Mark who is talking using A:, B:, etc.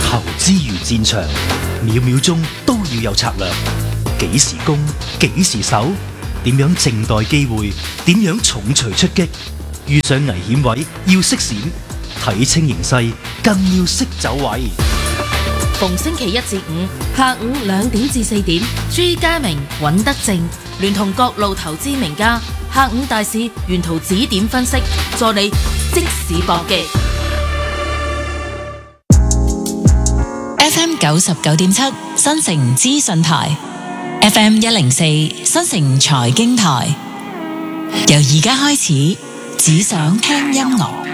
A: 投資如戰場，秒秒鐘都要有策略。幾時攻，幾時守，點樣靜待機會，點樣重錘出擊。遇上危險位要識閃，睇清形勢更要識走位。
B: 逢星期一至五下午2點至4點，朱家明、尹德正聯同各路投資名家，下午大市沿途指點分析，助你即時搏擊。
C: FM 99.7新城資訊台，FM 104新城財經台。由而家開始，只想聽音樂。